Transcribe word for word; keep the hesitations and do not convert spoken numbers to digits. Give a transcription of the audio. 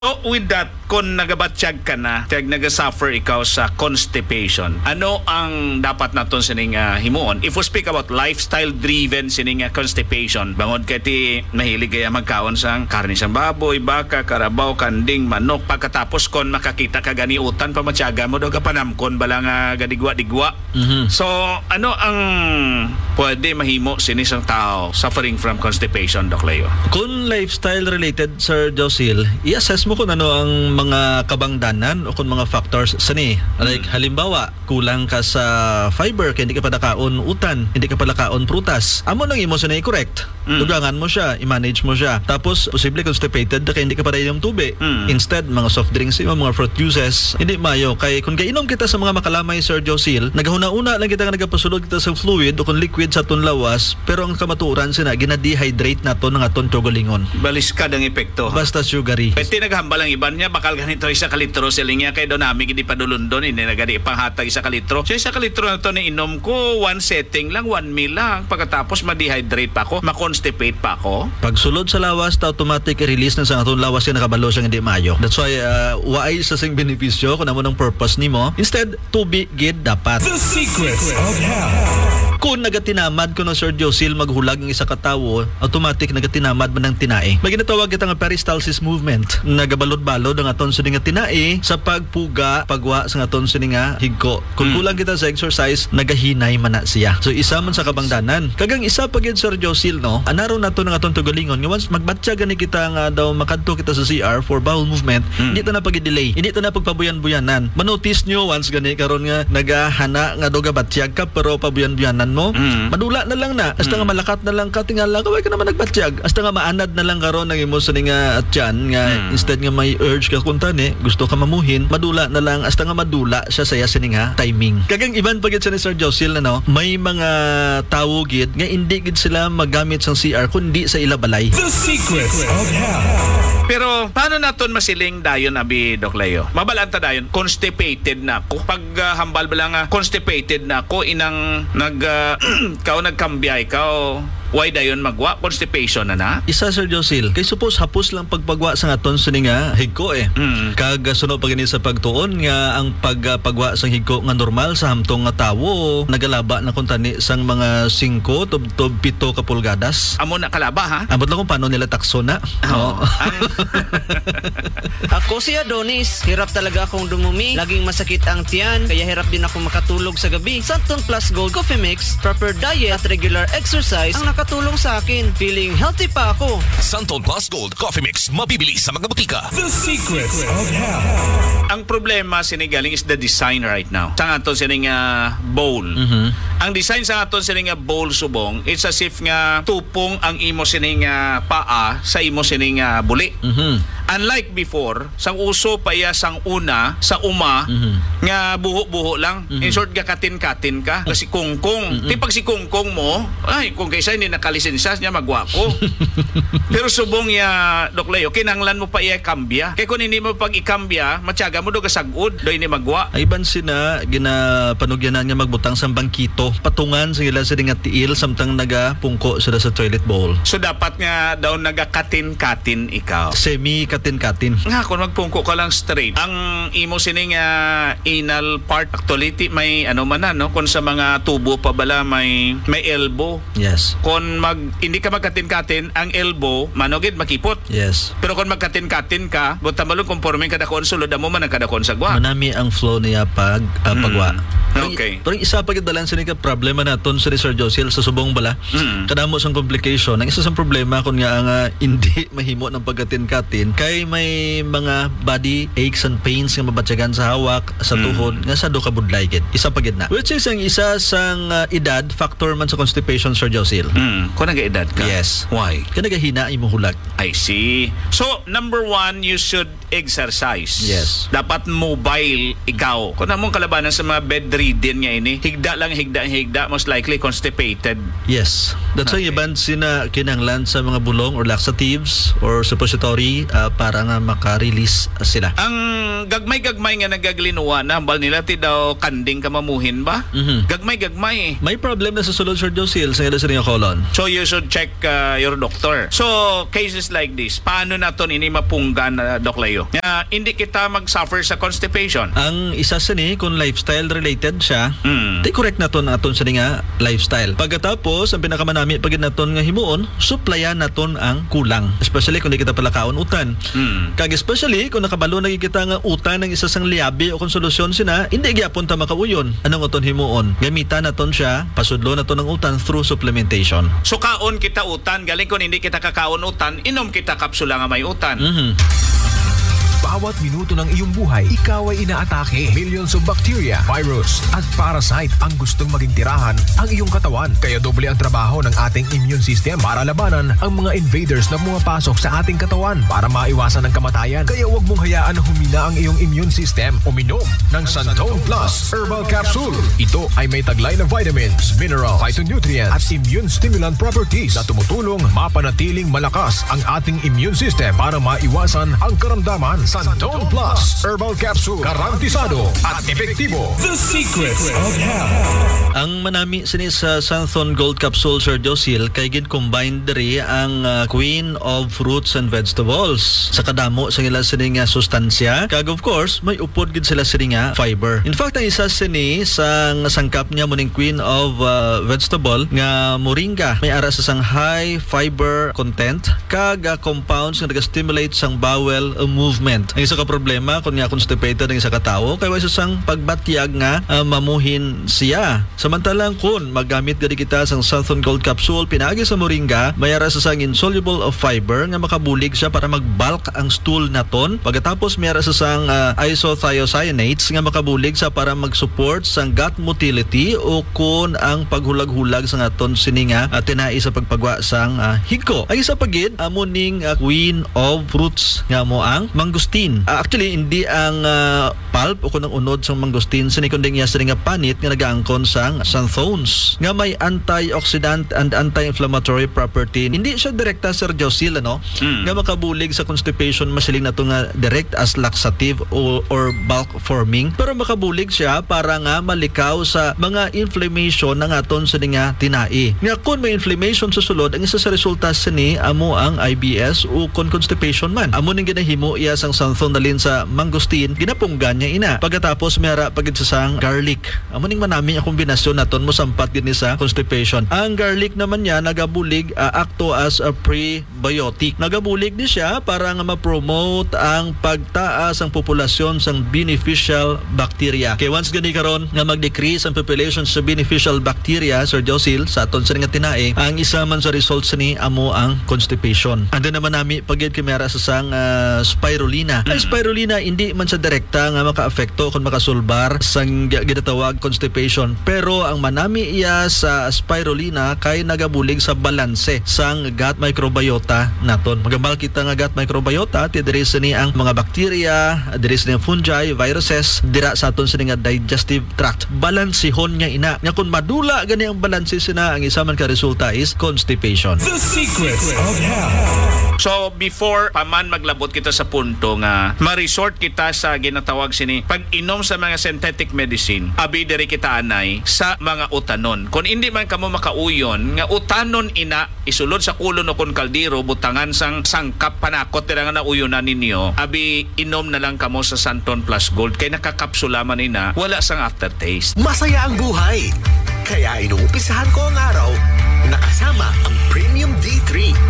So with that, kung nagabatsyag ka na, tiyag nagasuffer ikaw sa constipation, ano ang dapat naton sining uh, himuon? If we speak about lifestyle-driven sining uh, constipation, bangod kay ti mahilig kaya magkaon sang karne sang baboy, baka, karabaw, kanding, manok, pagkatapos kon makakita ka ganiutan, pamatyaga mo daw ka panamkon, bala nga gadigwa-digwa. Mm-hmm. So, ano ang pwede mahimo sinisang tao suffering from constipation, Doc Leo? Kung lifestyle-related, Sir Josil, i-assess mo kung ano ang mga kabangdanan o kung mga factors sani. Like, mm. halimbawa, kulang ka sa fiber kaya hindi ka pa nakaon utan, hindi ka pa nakaon prutas. Amo nang imo sanay correct. Mm. Dugangan mo siya, i-manage mo siya. Tapos, posible constipated kaya hindi ka pa inom tubig. Mm. Instead, mga soft drinks, mga fruit juices, hindi mayo. Kaya kung kainom kita sa mga makalamay, Sir Josil, naghuna-una lang kita nga nagapasulod kita sa fluid o kung liquid sa aton lawas, pero ang kamaturan sina, gina-dehydrate na to ng aton tugalingon. Baliskad ang epekto. Basta sugary. Pwede naghambal ang iban niya, bakal ganito isa kalitro sila niya, kaya doon namin hindi pa dulundon, hindi nagadi panghatag isa kalitro. So isa kalitro na to na inom ko, one setting lang, one meal lang. Pagkatapos ma-dehydrate pa ako, ma-constipate pa ako. Pag sulod sa lawas, ta automatic release na sa aton lawas yung nakabalo siyang hindi mayo. That's why, uh, waay sa sing benepisyo kung naman ang purpose nimo. Instead, tubig gid dapat. The secrets of health. Kung nagatinamad ko no Sir Josil maghulag ng isa katawo, automatic nagatinamad man ng tinae. May ginatawag kita nga peristalsis movement. Nagabalod-balod ang aton sa nga tinae sa pagpuga, pagwa sa aton sa nga higko. Kung kulang kita sa exercise, nagahinay man na siya. So isa man sa kabangdanan. Kagang isa pa gid Sir Josil no, anaro nato ng aton tugalingon nga once magbatya gani kita nga daw makadto kita sa C R for bowel movement, mm. hindi ta na pag-delay. Hindi ta na pagpabuyan-buyanan. Manotice nyo once gani karon nga nagahana nga doga batyag ka pero pabuyan-buyanan mo, mm. madula na lang na hasta mm. nga malakat na lang ka tingala kaway ka naman nagbatyag hasta nga maanad na lang karon ng imo sa nga atyan nga mm. instead nga may urge ka kuntani gusto ka mamuhin, madula na lang hasta nga madula siya saya sining nga timing. Kagang iban pagit sa ni Sir Josil na no, may mga tawo gid nga hindi gid sila magamit sang C R kundi sa ilabalay. The secrets of health. Pero paano naton masiling dayon abi Doc Leo? Mabalanta dayon constipated na ako. Pag uh, hambal bala nga constipated na ako inang nag uh, kao nagkambiyay kao why dayon magwa constipation na na? Isa Sir Josil, kay suppose hapos lang pagpagwa sa aton sa nga higko eh. Mm. Kag uh, sunod pagini sa pagtuon nga ang pagpagwa uh, sa higko nga normal sa hamtong nga tawo nagalaba na kuntani sang mga singko tub-tub pito ka pulgadas. Amo na kalaba ha? Amot lang kung paano nila takso na. Oh. Ako si Adonis, hirap talaga akong dumumi, laging masakit ang tiyan, kaya hirap din ako makatulog sa gabi. Santon Plus Gold Coffee Mix, proper diet at regular exercise ang nakatulong sa akin. Feeling healthy pa ako. Santon Plus Gold Coffee Mix, mabibili sa mga butika. The secrets of health. Ang problema sinigaling is the design right now. Sa aton sining uh, bowl. Mm-hmm. Ang design sa aton sining uh, bowl subong, it's as if nga tupong ang imo sining uh, paa sa imo sining uh, buli. Mm-hmm. Unlike before, sang uso pa iya sang una sa uma mm-hmm. nga buho-buho lang. Mm-hmm. In short, gakatin-katin ka. Kasi kungkong. Mm-hmm. Di pag si kungkong mo, ay, kung kaysa hindi nakalisensya niya magwako. Pero subong ya, Doc Leo, kinanglan mo pa iya kambya. Kaya kung hindi mo pag ikambya, matyaga mo do kasagud, do ini magwa. Ay ban sina ginapanugyanan nga magbutang sa bangkito. Patungan sa ila sa nga tiil samtang nagapungko sila sa toilet bowl. So dapat nga daw nagakatin-katin ikaw. Semi katin-katin. Nga, kung magpungko ka lang straight, ang imo sining uh, anal part, actually, may ano man na, no? Kung sa mga tubo pa bala, may, may elbow. Yes. Kung mag, hindi ka magkatin-katin, ang elbow, manogid, makipot. Yes. Pero kung magkatin-katin ka, buta malong conforming kada kon sulod mo man ang kada kon sagwa. Manami ang flow niya pag uh, pagwa. Mm. Okay. Pero isa pa gid dalan sa nika problema naton sa Sir Josil sa subong bala. Mm. Kadamo sang complication. Ang isa sang problema kun nga ang uh, hindi mahimo ng pagkatin-katin kay may mga body aches and pains nga mabatyagan sa hawak, sa tuhod, mm. nga sa do ka budlay gid. Isa pa gid na. Which is ang isa sang uh, edad factor man sa constipation, Sir Josil. Mm. Kung nag-edad ka? Yes. Why? Kaya nagahina imo hulag. I see. So, number one, you should exercise. Yes. Dapat mobile ikaw. Kung namong kalabanan sa mga bedridden ridden nga ini. Higda lang higda higda, most likely constipated. Yes. That's why Okay. iban sina kinanglan sa mga bulong or laxatives or suppository uh, para nga maka-release sila. Ang gagmay-gagmay nga nagaglinuwa na bal nila ti daw kanding kamamuhin ba? Mhm. Gagmay-gagmay eh. May problem na sa sulod, Sir Josil, sa nga sa ring colon. So you should check uh, your doctor. So cases like this, paano naton ini mapunggan na Doc Leo? Nga hindi kita mag-suffer sa constipation. Ang isa sa ni, kung lifestyle related siya, Mm. di correct naton aton sa nga lifestyle. Pagkatapos, ang pinakamanami pag naton nga himuon, supplyan naton ang kulang. Especially kung di kita palakaon utan. Mm. Kag especially kung nakabalo na kita nga utan ng isa sang liabi o kung solusyon sina, hindi gyapon ta makauyon. Anong uton himuon? Gamitan naton siya, pasudlo naton ang utan through supplementation. So kaon kita utan, galing kung hindi kita kakaon utan, inom kita kapsula nga may utan. Mhm. Bawat minuto ng iyong buhay, ikaw ay inaatake. Millions of bacteria, virus, at parasite ang gustong maging tirahan ang iyong katawan. Kaya doble ang trabaho ng ating immune system para labanan ang mga invaders na pumapasok sa ating katawan para maiwasan ang kamatayan. Kaya huwag mong hayaan na humina ang iyong immune system. Uminom ng Santone Plus Herbal Capsule. Ito ay may taglay na vitamins, mineral, phytonutrients, at immune stimulant properties na tumutulong mapanatiling malakas ang ating immune system para maiwasan ang karamdaman. Santone Plus Herbal Capsule. Garantisado at epektibo. The secrets of health. Ang manami sini sa Santhon Gold Capsule, Sir Josil, kay gin combined diri ang uh, Queen of Fruits and Vegetables. Sa kadamo sa nila sini nga sustansya, kag of course may upod gid sila sini nga fiber. In fact, ang isa sini sa nga sangkap niya muning Queen of uh, Vegetable nga moringa, may ara sa sang high fiber content kag uh, compounds nga naga-stimulate sang bowel uh, movement. Ang isa ka problema kung nga constipated ang isa ka tawo, kay wa isa sang pagbatyag nga uh, mamuhin siya. Samantalang kung maggamit gadi kita sang Santhon Gold Capsule pinagi sa moringa, mayara sa sang insoluble of fiber nga makabulig siya para mag-bulk ang stool naton. Pagkatapos mayara sa sang uh, isothiocyanates nga makabulig sa para mag-support sang gut motility o kun ang paghulag-hulag sa aton sininga at tinai sa pagpagwa sang uh, higko. Ang isa pagid amo ning uh, Queen of Fruits nga mo ang mangustin. Uh, actually hindi ang uh, pulp o kunang unod sang mangustin sini kundi nga sini nga panit nga nagaangkon sang xanthones nga may antioxidant and anti-inflammatory property. Hindi siya direkta, Sir Josil, ano? Mm. Nga makabulig sa constipation, masiling na ito nga direct as laxative o, or bulk forming. Pero makabulig siya para nga malikaw sa mga inflammation ng aton sa nga tinai. Nga kung may inflammation sa sulod, ang isa sa resulta sini amo ang I B S o kung constipation man. Amo ning ginahimo iya sang santhon dalin sa mangustin, ginapunggan niya ina. Pagkatapos mera pagid sa sang garlic. Amo ning manami ang kombinasyon naton mo sampat gid ni sa constipation. Ang garlic naman niya nagabulig uh, acto as a prebiotic. Nagabulig ni siya para nga ma-promote ang pagtaas ang populasyon sang beneficial bacteria. Kay once gani karon nga mag-decrease ang population sa beneficial bacteria, Sir Josil, sa aton sa nga tinai, ang isa man sa results ni amo ang constipation. Ando naman nami pagid kamera sa sang uh, spirulina. Ang spirulina hindi man sa direkta nga maka-apekto kung makasulbar sang ginatawag constipation, pero ang manami iya sa spirulina kay nagabulig sa balanse sang gut microbiota naton. Magambal kita nga gut microbiota, ti diri sini ang mga bacteria, diri sini ang fungi, viruses, dira sa aton sini nga digestive tract. Balansihon niya ina. Nga kung madula gani ang balanse sina, ang isa man ka resulta is constipation. The secrets of health. So before paman maglabot kita sa punto nga ma-resort kita sa ginatawag sini pag-inom sa mga synthetic medicine, abi diri kita anay sa mga utanon. Kung hindi man kamo makauyon nga utanon ina isulod sa kulon o kon kaldero butangan sang sangkap panakot dira nga nauyonan ninyo, abi inom na lang kamo sa Santon Plus Gold kay nakakapsula man ina, wala sang aftertaste. Masaya ang buhay. Kaya inuumpisahan ko ang araw nakasama ang Premium D three.